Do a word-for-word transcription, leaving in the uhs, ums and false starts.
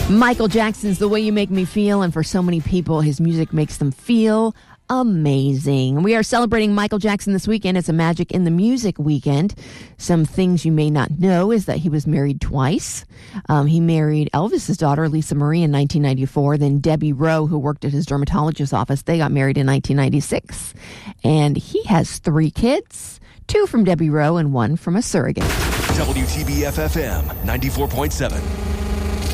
Michael Jackson's The Way You Make Me Feel, and for so many people, his music makes them feel amazing. We are celebrating Michael Jackson this weekend. It's a Magic in the Music weekend. Some things you may not know is that he was married twice. Um, he married Elvis's daughter, Lisa Marie, in nineteen ninety-four. Then Debbie Rowe, who worked at his dermatologist's office, they got married in nineteen ninety-six. And he has three kids, two from Debbie Rowe and one from a surrogate. W T B F F M ninety-four point seven.